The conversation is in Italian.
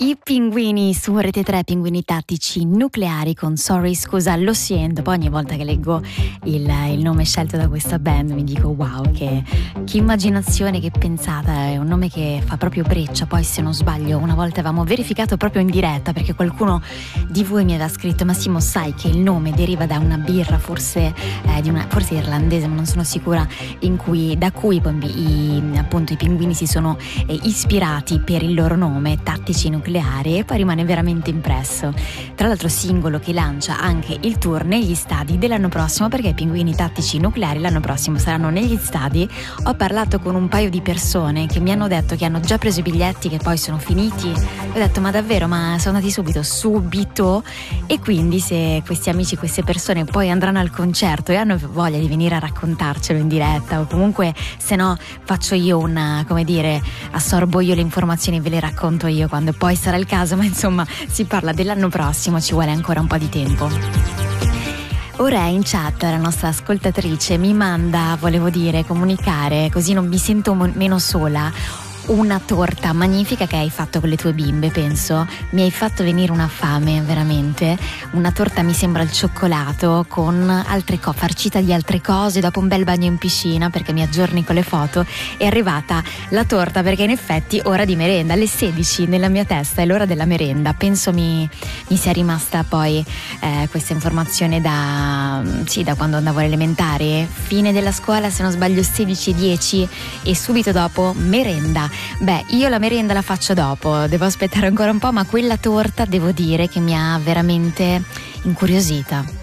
I pinguini su Rete 3, pinguini tattici nucleari con Sorry scusa lo siento. Poi ogni volta che leggo il nome scelto da questa band mi dico wow, che immaginazione, che pensata, è un nome che fa proprio breccia. Poi se non sbaglio una volta avevamo verificato proprio in diretta, perché qualcuno di voi mi aveva scritto: ma Simo, sai che il nome deriva da una birra forse forse irlandese, ma non sono sicura, da cui appunto i pinguini si sono ispirati per il loro nome, tattici nucleari. E poi rimane veramente impresso. Tra l'altro singolo che lancia anche il tour negli stadi dell'anno prossimo, perché i pinguini tattici nucleari l'anno prossimo saranno negli stadi. Ho parlato con un paio di persone che mi hanno detto che hanno già preso i biglietti, che poi sono finiti. Ho detto: ma davvero? Ma sono andati subito? E quindi se questi amici, queste persone poi andranno al concerto e hanno voglia di venire a raccontarcelo in diretta, o comunque se no faccio io assorbo io le informazioni e ve le racconto io quando poi sarà il caso, ma insomma si parla dell'anno prossimo, ci vuole ancora un po' di tempo. Ora in chat la nostra ascoltatrice mi manda, comunicare, così non mi sento meno sola, una torta magnifica che hai fatto con le tue bimbe. Penso mi hai fatto venire una fame, veramente. Una torta, mi sembra al cioccolato, con farcita di altre cose, dopo un bel bagno in piscina, perché mi aggiorni con le foto. È arrivata la torta, perché in effetti ora di merenda, alle 16 nella mia testa è l'ora della merenda. Penso mi sia rimasta poi questa informazione da quando andavo alle elementari, fine della scuola, se non sbaglio 16:10, e subito dopo merenda. Beh, io la merenda la faccio dopo, devo aspettare ancora un po', ma quella torta devo dire che mi ha veramente incuriosita.